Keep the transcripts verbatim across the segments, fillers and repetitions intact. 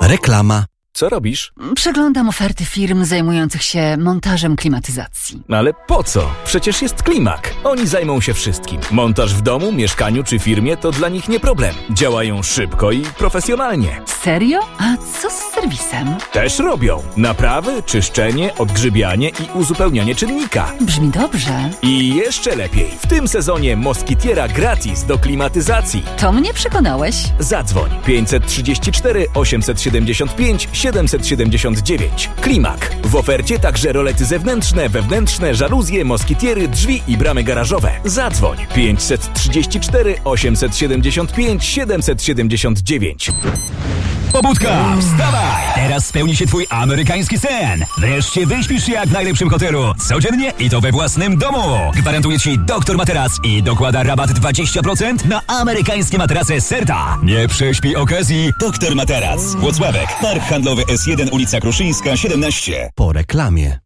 Reklama. Co robisz? Przeglądam oferty firm zajmujących się montażem klimatyzacji. Ale po co? Przecież jest Klimak. Oni zajmą się wszystkim. Montaż w domu, mieszkaniu czy firmie to dla nich nie problem. Działają szybko i profesjonalnie. Serio? A co z serwisem? Też robią. Naprawy, czyszczenie, odgrzybianie i uzupełnianie czynnika. Brzmi dobrze. I jeszcze lepiej. W tym sezonie Moskitiera gratis do klimatyzacji. To mnie przekonałeś. Zadzwoń pięćset trzydzieści cztery osiemset siedemdziesiąt pięć siedemset siedemdziesiąt dziewięć. Klimak. W ofercie także rolety zewnętrzne, wewnętrzne, żaluzje, moskitiery, drzwi i bramy garażowe. Zadzwoń pięćset trzydzieści cztery osiemset siedemdziesiąt pięć siedemset siedemdziesiąt dziewięć. Pobudka, wstawaj! Teraz spełni się twój amerykański sen. Wreszcie wyśpisz się jak w najlepszym hotelu. Codziennie i to we własnym domu. Gwarantuje ci doktor Materac i dokłada rabat dwadzieścia procent na amerykańskie materace Serta. Nie prześpij okazji. Doktor Materac. Włocławek. Park handlowy S jeden, ulica Kruszyńska, siedemnaście. Po reklamie.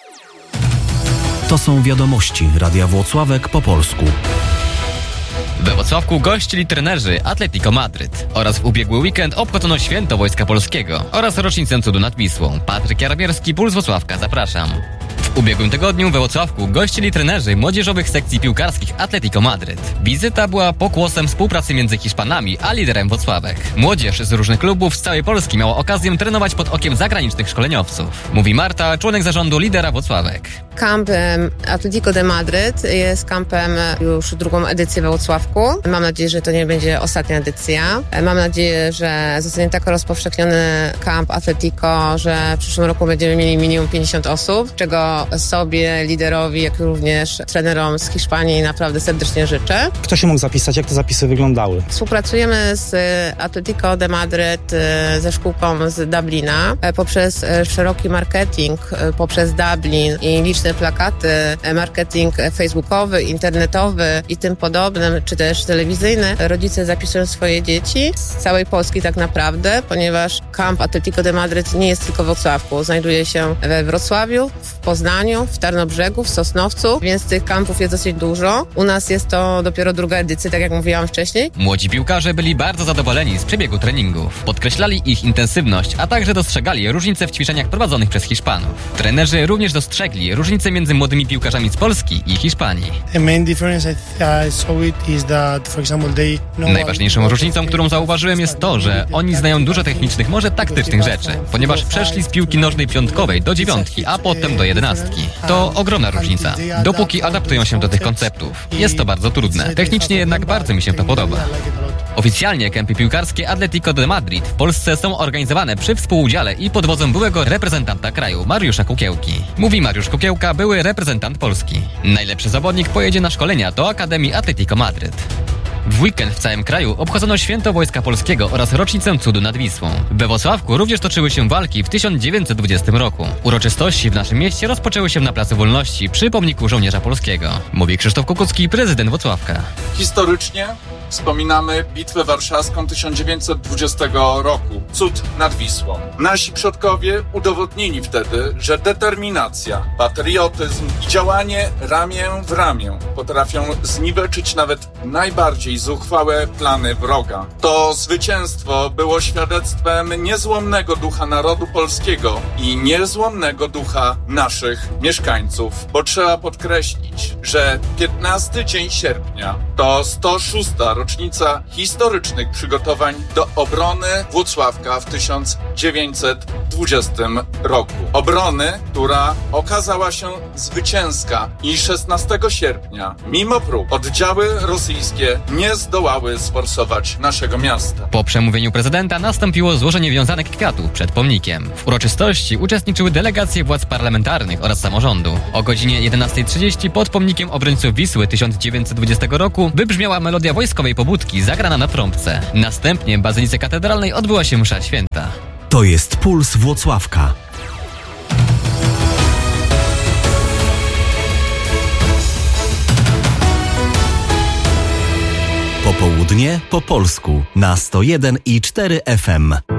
To są wiadomości Radia Włocławek po polsku. We Włocławku gościli trenerzy Atletico Madryt oraz w ubiegły weekend obchodzono Święto Wojska Polskiego oraz rocznicę cudu nad Wisłą. Patryk Jarabierski, Puls Włocławka, zapraszam. W ubiegłym tygodniu we Włocławku gościli trenerzy młodzieżowych sekcji piłkarskich Atletico Madryt. Wizyta była pokłosem współpracy między Hiszpanami a liderem Włocławek. Młodzież z różnych klubów z całej Polski miała okazję trenować pod okiem zagranicznych szkoleniowców. Mówi Marta, członek zarządu lidera Włocławek. Kamp Atletico de Madryt jest kampem już drugą edycję we Włocławku. Mam nadzieję, że to nie będzie ostatnia edycja. Mam nadzieję, że zostanie tak rozpowszechniony kamp Atletico, że w przyszłym roku będziemy mieli minimum pięćdziesiąt osób, czego sobie, liderowi, jak również trenerom z Hiszpanii naprawdę serdecznie życzę. Kto się mógł zapisać? Jak te zapisy wyglądały? Współpracujemy z Atletico de Madryt, ze szkółką z Dublina, poprzez szeroki marketing, poprzez Dublin i liczne plakaty, marketing facebookowy, internetowy i tym podobnym, czy też telewizyjny. Rodzice zapisują swoje dzieci z całej Polski tak naprawdę, ponieważ kamp Atletico de Madryt nie jest tylko w Włocławku. Znajduje się we Wrocławiu, w Poznaniu, w Tarnobrzegu, w Sosnowcu, więc tych kampów jest dosyć dużo. U nas jest to dopiero druga edycja, tak jak mówiłam wcześniej. Młodzi piłkarze byli bardzo zadowoleni z przebiegu treningów. Podkreślali ich intensywność, a także dostrzegali różnice w ćwiczeniach prowadzonych przez Hiszpanów. Trenerzy również dostrzegli różnice między młodymi piłkarzami z Polski i Hiszpanii. Najważniejszą różnicą, którą zauważyłem, jest to, że oni znają dużo technicznych, może taktycznych rzeczy, ponieważ przeszli z piłki nożnej piątkowej do dziewiątki, a potem do jedenastki. To ogromna różnica, dopóki adaptują się do tych konceptów. Jest to bardzo trudne. Technicznie jednak bardzo mi się to podoba. Oficjalnie kempy piłkarskie Atletico de Madrid w Polsce są organizowane przy współudziale i pod wodzą byłego reprezentanta kraju, Mariusza Kukiełki. Mówi Mariusz Kukiełka, były reprezentant Polski. Najlepszy zawodnik pojedzie na szkolenia do Akademii Atletico Madryt. W weekend w całym kraju obchodzono Święto Wojska Polskiego oraz rocznicę cudu nad Wisłą. We Włocławku również toczyły się walki w tysiąc dziewięćset dwudziestym roku. Uroczystości w naszym mieście rozpoczęły się na Placu Wolności przy pomniku żołnierza polskiego. Mówi Krzysztof Kukucki, prezydent Włocławka. Historycznie wspominamy Bitwę Warszawską tysiąc dziewięćset dwudziestego roku. Cud nad Wisłą. Nasi przodkowie udowodnili wtedy, że determinacja, patriotyzm i działanie ramię w ramię potrafią zniweczyć nawet najbardziej zuchwałe plany wroga. To zwycięstwo było świadectwem niezłomnego ducha narodu polskiego i niezłomnego ducha naszych mieszkańców, bo trzeba podkreślić, że piętnasty dzień sierpnia to sto szósta rocznica historycznych przygotowań do obrony Włocławka w tysiąc dziewięćset dwudziestym roku. Obrony, która okazała się zwycięska i szesnastego sierpnia, mimo prób, oddziały rosyjskie nie zdołały sforsować naszego miasta. Po przemówieniu prezydenta nastąpiło złożenie wiązanek kwiatów przed pomnikiem. W uroczystości uczestniczyły delegacje władz parlamentarnych oraz samorządu. O godzinie jedenastej trzydzieści pod pomnikiem obrońców Wisły tysiąc dziewięćset dwudziestego roku wybrzmiała melodia wojskowej pobudki zagrana na trąbce. Następnie w Bazylice Katedralnej odbyła się msza święta. To jest Puls Włocławka. Popołudnie po polsku na sto jeden i cztery F M.